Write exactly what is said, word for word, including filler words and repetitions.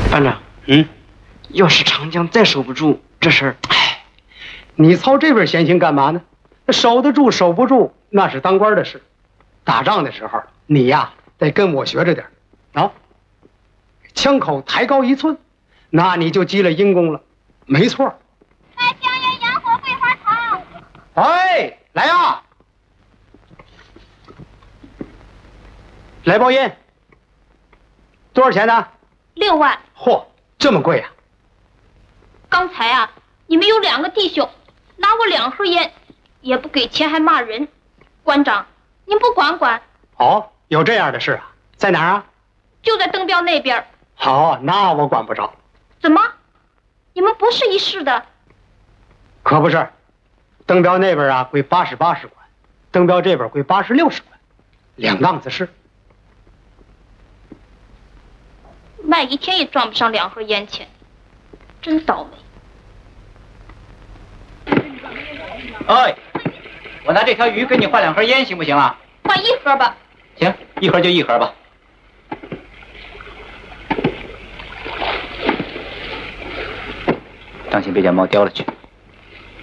班长， 嗯， 要是长江再守不住，这事儿， 哎，你操这份闲心干嘛呢？守得住守不住，那是当官的事。打仗的时候，你呀得跟我学着点啊。枪口抬高一寸，那你就积了阴功了。没错。 卖香烟、洋火、桂花糖。 哎，来啊！来包烟。多少钱呢？ 六万。 嚯，这么贵啊！ 刚才啊，你们有两个弟兄拿我两盒烟，也不给钱，还骂人。馆长，您不管管？ 哦，有这样的事啊？在哪儿啊？ 就在登标那边。 好，那我管不着。 怎么？你们不是一市的？ 可不是，登标那边啊归八十八使管，登标这边归八十六使管，两档子事。 卖一天也赚不上两盒烟钱，真倒霉。 哎，我拿这条鱼跟你换两盒烟，行不行啊？ 换一盒吧。 行，一盒就一盒吧。当心别将猫叼了去。